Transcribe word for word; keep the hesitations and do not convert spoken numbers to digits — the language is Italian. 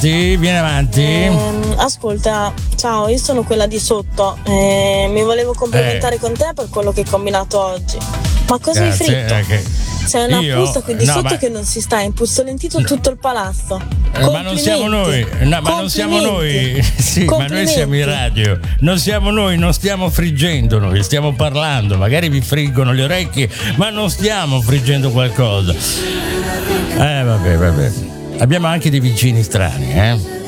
Sì, vieni avanti. Ehm, ascolta, ciao, io sono quella di sotto. Eh, mi volevo complimentare Eh. con te per quello che hai combinato oggi. Ma cosa hai Grazie, fritto? eh, che- Sei una Io? puzza qui di No, sotto ma- che non si sta, è impustolentito tutto il palazzo. Eh, ma non siamo noi, no, ma non siamo noi, sì, ma noi siamo in radio, non siamo noi, non stiamo friggendo noi, stiamo parlando, magari vi friggono le orecchie, ma non stiamo friggendo qualcosa. Eh vabbè, vabbè. Abbiamo anche dei vicini strani, eh?